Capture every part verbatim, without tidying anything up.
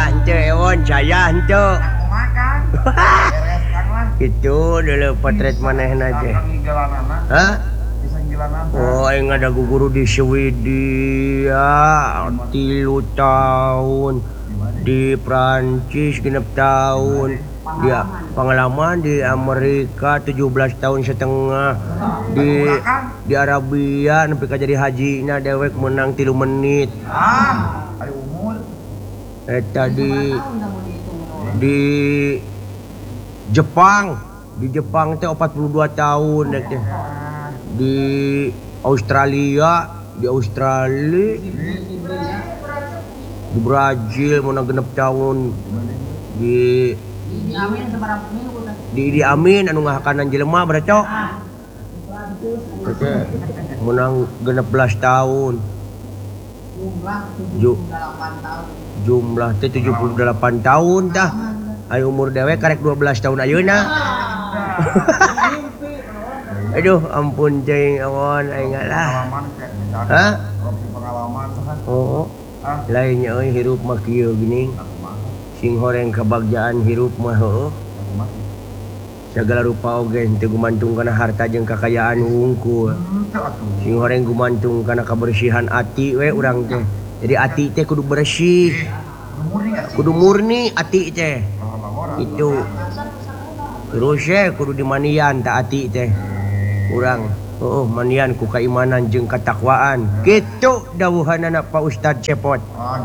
henteu ewon saya henteu. Makan. Beres Kang lah. Itu dulu potret manehna teh. Hah? Oh, aing ada guru di Swedia tilu tahun, di Prancis genep tahun, dia pengalaman di Amerika tujuh belas tahun setengah, di di Arabia nepi ka jadi hajina dewek menang tilu menit. Ah, ada umur. Eta di di Jepang, di Jepang teh empat puluh dua tahun dek teh. Di Australia, di Australia, di Brazil mau genep tahun, di di di Amin anu ngahakanan jelema beracok, menang genep belas tahun, Ju, jumlah teh tujuh puluh delapan tahun dah, ayo umur dewe karek dua belas tahun ayeuna. Aduh, ampun cing awon aing lah. Hah? Pengalaman kan. Oh. Lainnya euy hirup mah kieu geuning. Sing horeng kabagjaan hirup mah heueuh. Segala rupa oge teu gumantung kana harta jeung kakayaan hungkul. Sing horeng gumantung kana kabersihan ati we urang teh. Jadi ati teh kudu bersih. Kudu murni ati teh. Itu. Terus ya kudu dimanian ta ati teh. Urang oh manian ku keimanan jeung katakwaan kitu dawuhanna Pak Ustad Cepot.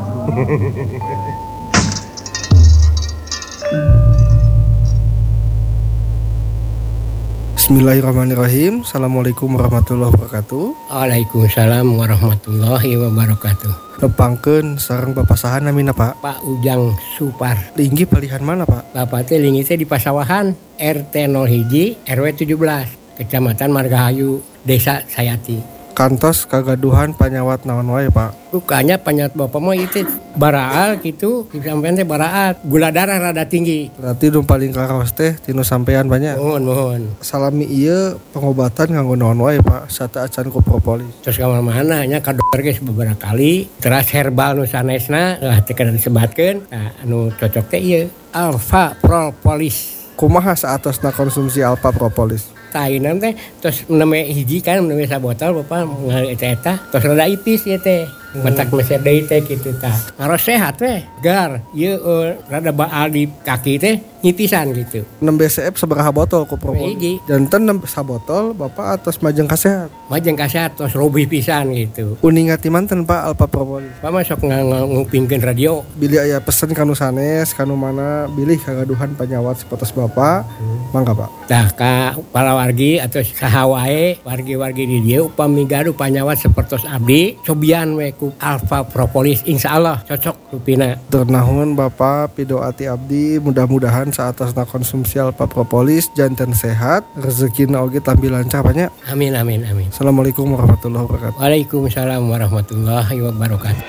Bismillahirrahmanirrahim. Assalamualaikum warahmatullahi wabarakatuh. Waalaikumsalam warahmatullahi wabarakatuh. Tepangkeun sareng papasahan namina Pak? Pak Ujang Supar. Linggi palihan mana Pak? Bapak teh linggi teh di Pasawahan R T nol satu R W tujuh belas Kecamatan Margahayu Desa Sayati. Kantos kagaduhan panyawat naon wae Pak? Bukannya panyawat bapak mah itu baraal gitu, sampean teh baraal, gula darah rada tinggi. Berarti nu paling karaos teh tinu sampean banyak. Mohon mohon. Salami ieu pengobatan nganggo naon wae Pak? Sata acan ku propolis. Terus ka mana nya ka dokter geus beberapa kali, teras herbal nu sanesna lah teh kada disebatkeun. Nah, anu cocok teh ieu Alpha Propolis. Kumaha saatosna konsumsi Alpha Propolis? Tainan teh terus neme hiji kan neme sabotol bapak ngali eta terus rada ipis ya teh mentak meser deui teh kitu tah ngaros sehat teh gar ieu uh, rada baal di kaki teh nyipisan gitu enam B C F sabaraha botol ku propolis hiji janten enam sabotol bapak atas majeng kasehat majeng kasehat terus robih pisan gitu uningat ti manten Pak Alpha Propolis Pak mah sok ngupingkeun radio bilih aya pesen kanu sanes kanu mana bilih kagaduhan panyawat sapotos bapak hmm. Mangga Pak tah ka wargi atau sahawae wargi-wargi di dieu upami gaduh panyawat sapertos abdi cobian we ku Alpha Propolis insyaallah cocok rupina. Ternahun Bapak pidoati abdi mudah-mudahan saatosna konsumsi Alpha Propolis janten sehat rezekina oge tampi lancar banyak. Amin amin amin. Assalamualaikum warahmatullahi wabarakatuh. Waalaikumsalam warahmatullahi wabarakatuh.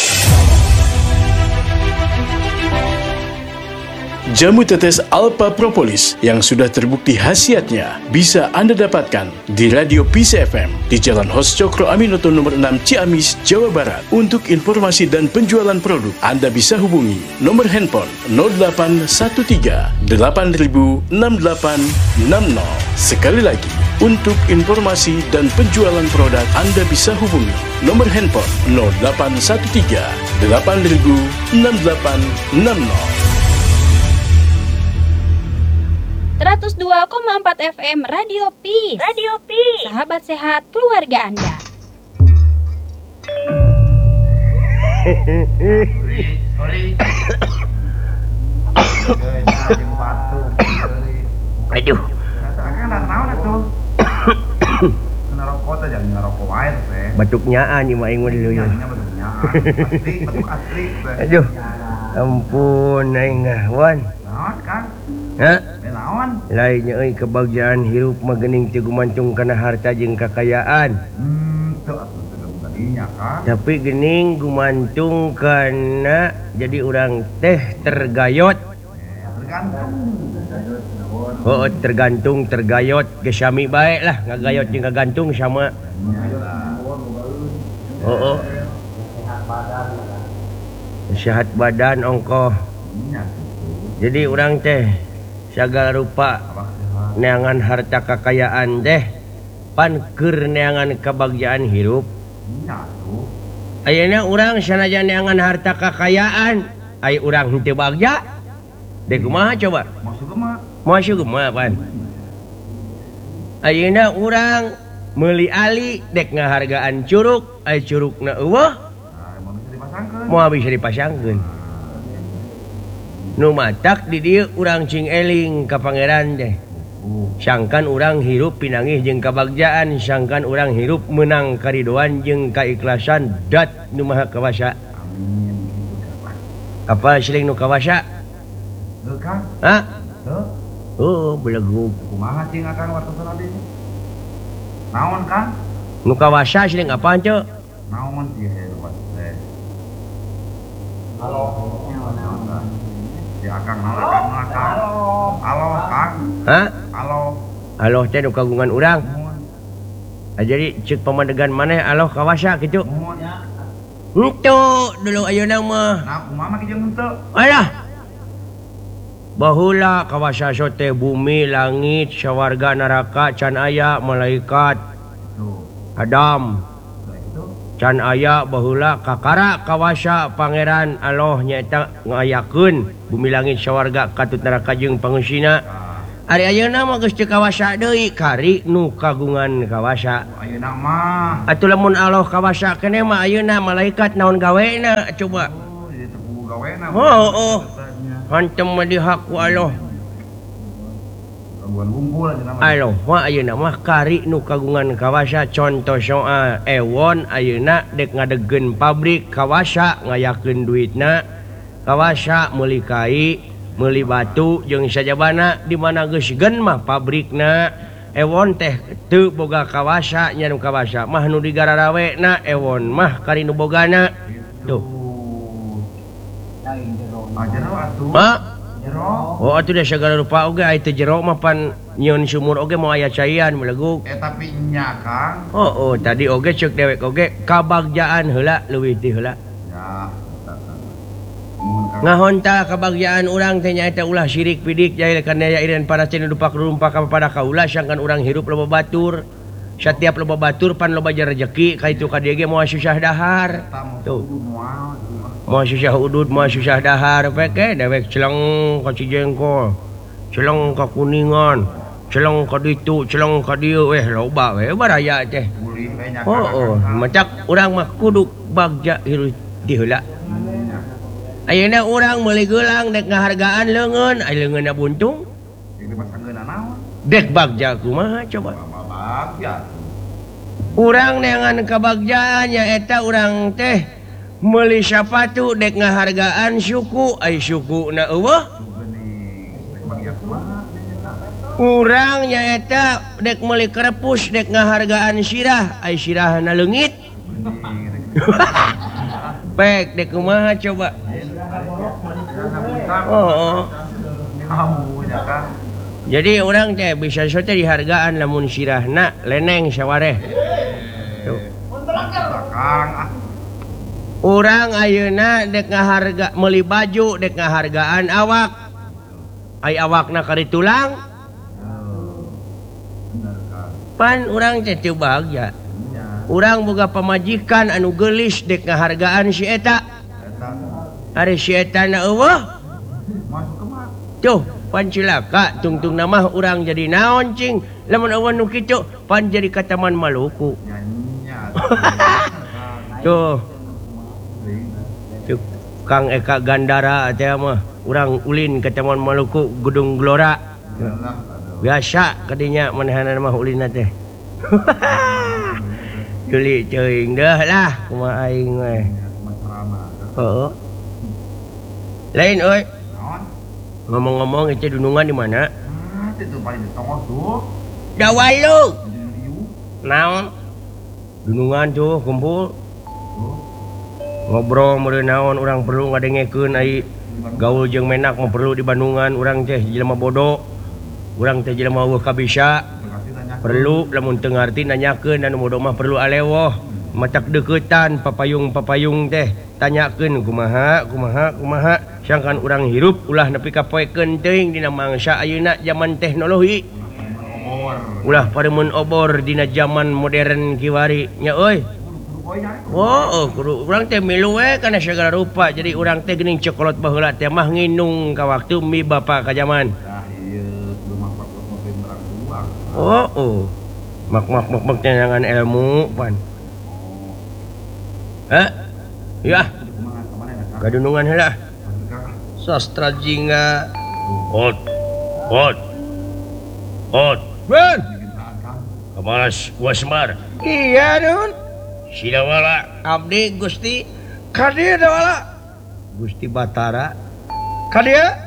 Jamu tetes Alpha Propolis yang sudah terbukti khasiatnya bisa Anda dapatkan di Radio P C F M di Jalan Hos Cokro Aminoto nomor enam Ciamis, Jawa Barat. Untuk informasi dan penjualan produk, Anda bisa hubungi nomor handphone nol delapan satu tiga delapan nol enam delapan enam nol. Sekali lagi, untuk informasi dan penjualan produk, Anda bisa hubungi nomor handphone nol delapan satu tiga delapan nol enam delapan enam nol. seratus dua koma empat F M Radio Peace. Radio Peace. Sahabat sehat keluarga Anda. Aduh. Batuknya ani mah aing mah dulu ya. Aduh. Ampun aing wan. Naon Kang? Hah? Naon? Lainnya euy kebahagiaan hirup mah geuning teu gumantung kana harta jeung kakayaan. Hmm, teu atuh teu gadinya Kang. Tapi geuning gumantung kana jadi urang teh tergayot. Tergantung. Oh, tergantung tergayot geus sami bae lah, ngagayot jeung ngagantung sama. Oh, oh. sehat badan ongkoh. Nya. Jadi orang teh segala rupa Abah sehat. neangan harta kekayaan teh pan keur neangan kebahagiaan hirup. Nya tuh. Ayeuna urang sanajan neangan harta kekayaan, aya urang henteu bagja. Dek kumaha coba? Masuk ke mah. Moal kumaha pan? Ayeuna urang meuli ali dek ngahargaan curug, aya curugna eueuh, Nah, emang bisa dipasangkeun. moal bisa dipasangkeun. Nu matak di dieu urang cing eling ka pangeran teh. Uh, Sangkan urang hirup pinangih jeung kabagjaan, sangkan urang hirup menang karidoan jeung kaikhlasan dat nu maha kawasa. amin gitu dapat. Apa siling nu kawasa? Heuh Kang. Hah? Heuh. Oh, beleguk. Kumaha cing akang wartosan tadi? Naon Kang? Nu kawasa siling apaan, Ceu? Naon ieu hebat teh? Halo. Naon Kang? Si akang naon akang naon Kang? Halo Kang. Hah? Halo. Aloh teh nu kagungan urang. Muhun. Ah, jadi ceuk pamandegan maneh aloh kawasa kitu. Muhun. Henteu dulu ayeuna mah. Nah, kumaha mah kijeng henteu? Alah. Bahula kawasa sote bumi, langit, sawarga, neraka, can aya malaikat, Tuh. Adam, Lah itu. can aya bahula kakara kawasa pangeran Allah nyaeta ngayakeun bumi langit sawarga katut neraka jeung pangusina. Ari ayeuna mah geus teu kawasa deui kari nu kagungan kawasa. Ayeuna mah. Atuh lamun Allah kawasa keneh mah ayeuna malaikat naon gawena coba. Oh, jadi teu gawena. Oh, oh. Hantem mah dihaku Allah. Gangguan ngumpul aja nama. Allah mah ayeuna mah kari nu kagungan kawasa contoh soal ewon ayeuna dek ngadegen pabrik kawasa ngayakeun duitna. Kawasa meuli kai, meuli batu jeung sajabana di mana geus gen mah pabrikna. Ewon teh teu boga kawasa nya nu kawasa mah nu digararaweena ewon mah kari nu bogana. Tuh. Ah, jero atuh. Ha? Jero. Oh atuh da sagala rupa oge aya teu jero mah pan nyieun sumur oge mau aya caian meleguk. Eh tapi nya Kang. Oh, oh tadi oge ceuk dewek oge kabagjaan heula leuwih ti heula. Ya. Muhun Kang. Ngahonta kabagjaan urang teh nyaeta ulah syirik pidik jail kana ya ireun para cina dupak rumpak pada kaula sangkan urang hirup loba batur. Setiap loba batur pan loba rezeki ka itu ka dieu ge moal susah dahar. Tuh. Moal. Moal susah udud, moal susah dahar peke dewek celeng ka Cijengkol. Celeng ka Kuningan. Celeng ka ditu, celeng ka dieu weh loba we baraya teh. Bulih we nya Oh, oh, macak urang mah kudu bagja hirup ti heula. Ayeuna urang meuli geulang dek ngahargaan leungeun, aya leungeunna buntung. Jadi pasanggeuna naon? Dek bagja kumaha coba? Bagja. Urang neangan kabagjaan nyaeta urang teh meuli sapatu dek ngahargaan suku, ai sukuna eueuh. Geuning. Bagja kumaha? Urang nyaeta dek meuli krepus dek ngahargaan sirah, ai sirahna leungit. Geuning. Pek dek kumaha coba? Oh, oh. Kamu nya Kang. Jadi orang teh bisa sote dihargaan lamun sirahna leneng sawareh. Tuh. Kang ah. Urang ayeuna dek ngaharga meuli baju dek ngahargaan awak. Ai awakna kari tulang. Bener Kang. Pan urang teh teu bahagia. Nya. Urang boga pamajikan anu geulis dek ngahargaan si eta. Eta Ari si eta na eueuh. masuk ke mah. Tuh, pan cilaka tungtung nama urang jadi naon cing. Lamun eueuh nu kitu pan jadi ka Taman Maluku. Nyanyinya. Tuh. Tuh, Kang Eka Gandara teh mah urang ulin ke Taman Maluku Gedung Gelora. Biasa kadinya manehana mah ulina teh. Juli ceuing deuh lah kumaha aing we. Heeh. Lain euy, ngomong-ngomong itu dunungan di mana? Ah, itu paling di tengah tuh. Dawai lu. Di riu. Naon? Dunungan tuh kumpul Tuh. ngobrol meureun naon urang perlu ngadengekeun ai gaul jeung menak mah perlu di Bandungan urang teh jelema bodoh. Urang teh jelema eueuh kabisa. Terkasih nanya. Perlu lamun teu ngarti nanyakeun dan bodoh mah perlu alewoh. matak deketan papayung-papayung teh tanyakeun kumaha kumaha kumaha sangkan urang hirup ulah nepi ka poe kenting dina mangsa ayeuna zaman teknologi ulah paremun obor dina zaman modern kiwari nya euy. Oh, kudu urang teh milu we kana segala rupa jadi urang teh geuning cokolot baheula teh mah nginung ka waktu mi bapa ka zaman. Oh, oh. Mak mak mak mak tenangan ilmu pan. Hah? Ya. Kadunungan heula. Sastra jingga. Hot. Hot. Hot. Ben. Kamalas Wasmar. Iya, Nun. Sidawala abdi Gusti. Kadieu dawala. Gusti Batara. Kadieu